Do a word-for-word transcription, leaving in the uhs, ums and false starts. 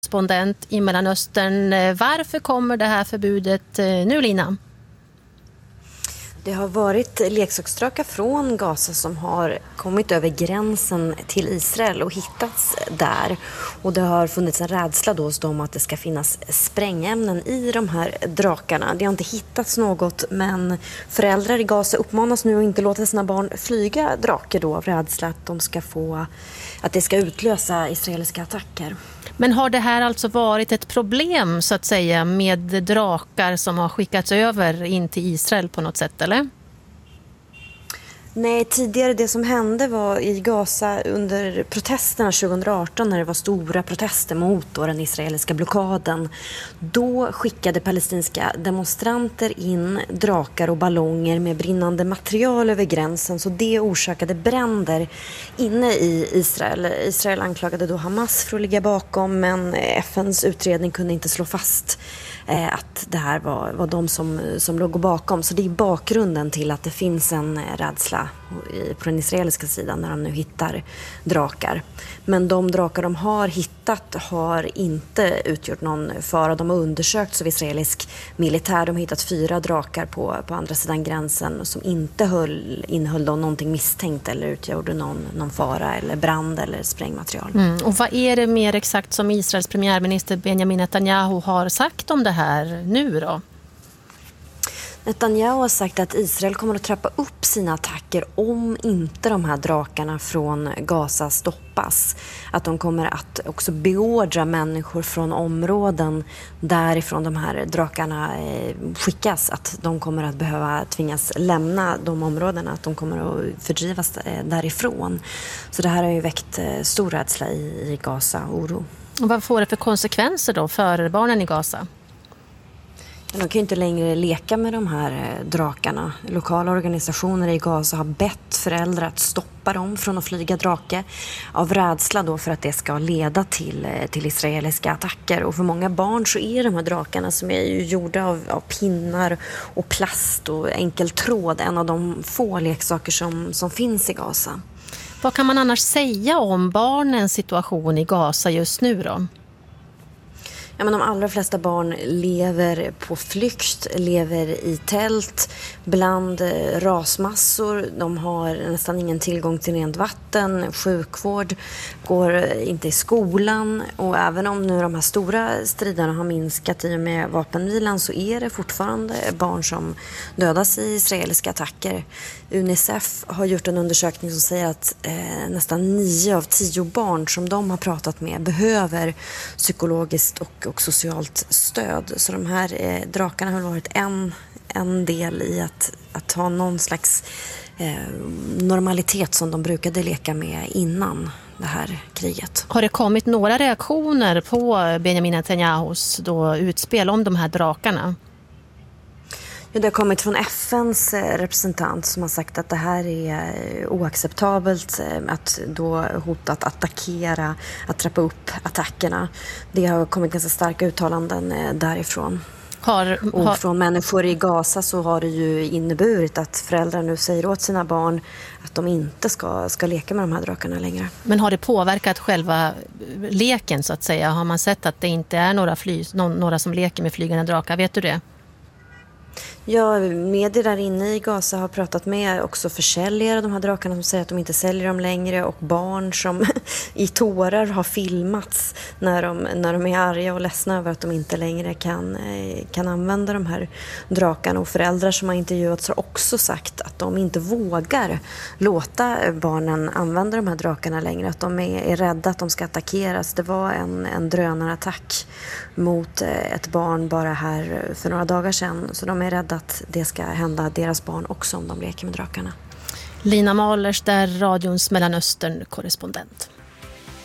Korrespondent i Mellanöstern. Varför kommer det här förbudet nu, Lina? Det har varit leksaksdrakar från Gaza som har kommit över gränsen till Israel och hittats där. Och det har funnits en rädsla då hos dem att det ska finnas sprängämnen i de här drakarna. Det har inte hittats något, men föräldrar i Gaza uppmanas nu att inte låta sina barn flyga drakar då av rädsla att de ska få, att det ska utlösa israeliska attacker. Men har det här alltså varit ett problem så att säga med drakar som har skickats över in till Israel på något sätt, eller? Nej, tidigare det som hände var i Gaza under protesterna tjugoarton när det var stora protester mot då den israeliska blockaden. Då skickade palestinska demonstranter in drakar och ballonger med brinnande material över gränsen, så det orsakade bränder inne i Israel. Israel anklagade då Hamas för att ligga bakom, men F N:s utredning kunde inte slå fast eh, att det här var, var de som, som låg bakom. Så det är bakgrunden till att det finns en rädsla på den israeliska sidan när de nu hittar drakar. Men de drakar de har hittat har inte utgjort någon fara. De har undersökts av israelisk militär. De har hittat fyra drakar på, på andra sidan gränsen som inte höll, innehöll någonting misstänkt eller utgjorde någon, någon fara eller brand eller sprängmaterial. Mm. Och vad är det mer exakt som Israels premiärminister Benjamin Netanyahu har sagt om det här nu då? Netanyahu har sagt att Israel kommer att trappa upp sina attacker om inte de här drakarna från Gaza stoppas. Att de kommer att också beordra människor från områden därifrån de här drakarna skickas. Att de kommer att behöva tvingas lämna de områdena, att de kommer att fördrivas därifrån. Så det här har ju väckt stor rädsla i Gaza, oro. Och vad får det för konsekvenser då för barnen i Gaza? De kan ju inte längre leka med de här drakarna. Lokala organisationer i Gaza har bett föräldrar att stoppa dem från att flyga drake av rädsla då för att det ska leda till, till israeliska attacker. Och för många barn så är de här drakarna som är ju gjorda av, av pinnar och plast och enkel tråd en av de få leksaker som, som finns i Gaza. Vad kan man annars säga om barnens situation i Gaza just nu då? Ja, men de allra flesta barn lever på flykt, lever i tält, bland rasmassor. De har nästan ingen tillgång till rent vatten, sjukvård, går inte i skolan. Och även om nu de här stora striderna har minskat i och med vapenvilan så är det fortfarande barn som dödas i israeliska attacker. Unicef har gjort en undersökning som säger att eh, nästan nio av tio barn som de har pratat med behöver psykologiskt och och socialt stöd. Så de här eh, drakarna har varit en, en del i att, att ha någon slags eh, normalitet som de brukade leka med innan det här kriget. Har det kommit några reaktioner på Benjamin Netanyahus då utspel om de här drakarna? Ja, det har kommit från F N:s representant som har sagt att det här är oacceptabelt, att då hota att attackera, att trappa upp attackerna. Det har kommit ganska starka uttalanden därifrån. Har, har... Och från människor i Gaza så har det ju inneburit att föräldrar nu säger åt sina barn att de inte ska, ska leka med de här drakarna längre. Men har det påverkat själva leken så att säga? Har man sett att det inte är några, fly, några som leker med flygande drakar? Vet du det? Ja, medier där inne i Gaza har pratat med också försäljare av de här drakarna som säger att de inte säljer dem längre, och barn som i tårar har filmats när de, när de är arga och ledsna över att de inte längre kan, kan använda de här drakarna. Och föräldrar som har intervjuats har också sagt att de inte vågar låta barnen använda de här drakarna längre, att de är, är rädda att de ska attackeras. Det var en, en drönarattack mot ett barn bara här för några dagar sedan, så de är rädda att det ska hända deras barn också om de leker med drakarna. Lina Mahlers, där radions Mellanöstern-korrespondent.